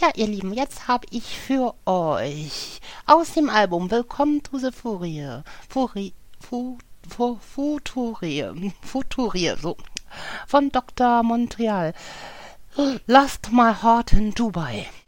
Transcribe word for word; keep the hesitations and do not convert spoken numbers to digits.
Ja, ihr Lieben, jetzt habe ich für euch aus dem Album Willkommen to the Furie, Furie, Fu, Fu, Futurie, Futurie, so, von Doktor Montreal. Lost My Heart in Dubai.